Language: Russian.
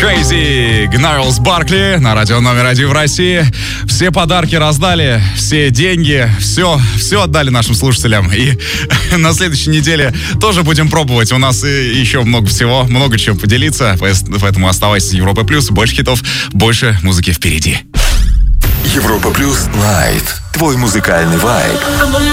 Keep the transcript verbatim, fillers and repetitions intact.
Crazy, Gnarls Barkley на радио номер один в России. Все подарки раздали, все деньги, все, все отдали нашим слушателям. И на следующей неделе тоже будем пробовать. У нас еще много всего, много чего поделиться. Поэтому оставайся с Европой Плюс. Больше хитов, больше музыки впереди. Европа Плюс Лайт. Твой музыкальный вайб.